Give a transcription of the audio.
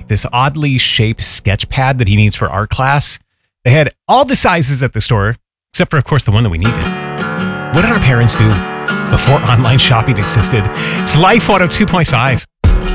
this oddly shaped sketch pad that he needs for art class. They had all the sizes at the store, except for, of course, the one that we needed. What did our parents do before online shopping existed? It's Life 102.5.